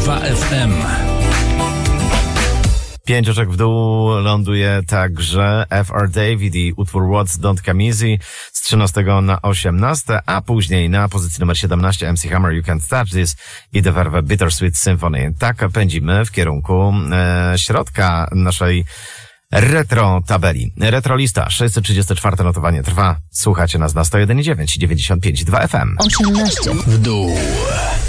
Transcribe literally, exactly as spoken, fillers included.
dwa F M. Pięć oczek w dół ląduje także F R David i utwór What's Don't Come Easy z trzynastego na osiemnaste, a później na pozycji numer siedemnaście M C Hammer You Can't Touch This i The Verve Bittersweet Symphony. Tak pędzimy w kierunku e, środka naszej retro tabeli. Retrolista, sześćset trzydzieste czwarte notowanie trwa. Słuchacie nas na sto jeden i dziewięć, dziewięćdziesiąt pięć i dwa F M. osiemnaście w dół.